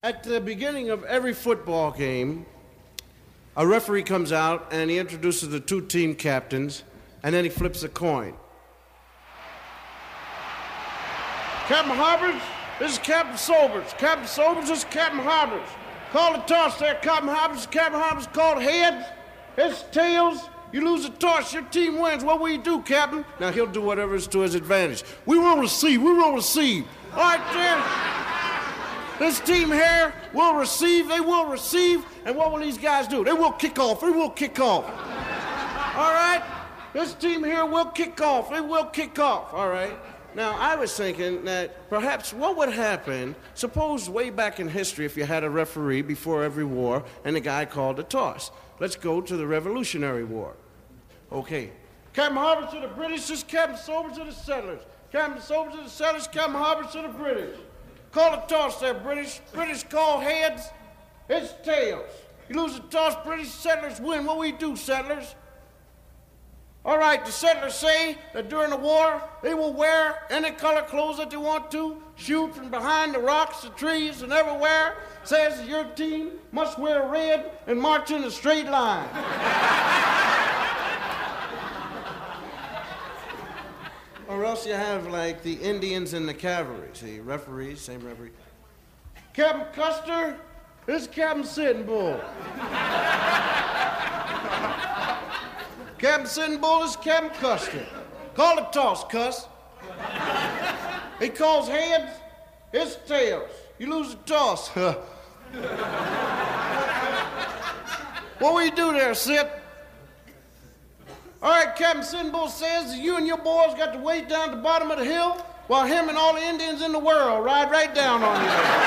At the beginning of every football game, a referee comes out and he introduces the two team captains, and then he flips a coin. Captain Harbers, this is Captain Sobers. Captain Sobers, this is Captain Harbers. Call the toss there, Captain Harbers. Captain Harbers called heads. It's tails. You lose the toss, your team wins. What will you do, Captain? Now, he'll do whatever is to his advantage. We will receive. All right, then. This team here will receive. They will receive. And what will these guys do? They will kick off. All right? This team here will kick off. They will kick off. All right? Now, I was thinking that perhaps what would happen, suppose way back in history if you had a referee before every war and the guy called a toss. Let's go to the Revolutionary War. Okay. Captain Harbers to the British, this is Captain Sobers to the settlers. Captain Sobers to the settlers, Captain Harbers to the British. Call a toss there, British. British call heads. It's tails. You lose the toss, British settlers win. What will you do, settlers? All right, the settlers say that during the war, they will wear any color clothes that they want to, shoot from behind the rocks, the trees, and everywhere. Says that your team must wear red and march in a straight line. Or else you have, like, the Indians and the cavalry. See, referees, same referee. Captain Custer, this is Captain Sitting Bull. Captain Sitting Bull, this is Captain Custer. Call the toss, Cuss. He calls heads, it's tails. You lose the toss. What will you do there, Sit? All right, Captain Sitting Bull says that you and your boys got to wait down at the bottom of the hill while him and all the Indians in the world ride right down on you.